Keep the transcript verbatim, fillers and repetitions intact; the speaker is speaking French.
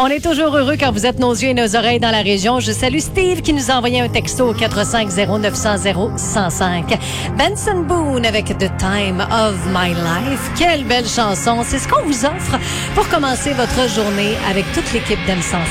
On est toujours heureux quand vous êtes nos yeux et nos oreilles dans la région. Je salue Steve qui nous a envoyé un texto au quatre cinq zéro neuf zéro zéro un zéro cinq. Benson Boone avec The Time of My Life. Quelle belle chanson. C'est ce qu'on vous offre pour commencer votre journée avec toute l'équipe d'M cent cinq.